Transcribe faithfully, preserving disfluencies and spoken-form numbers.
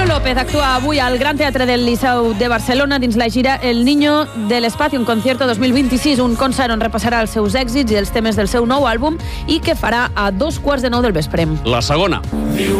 López actua avui al Gran Teatre del Liceu de Barcelona dins la gira El Niño del Espacio, un concierto dos mil vint-i-sis, un concert on repassarà els seus èxits i els temes del seu nou àlbum i que farà a dos quarts de nou del vespre. La segona.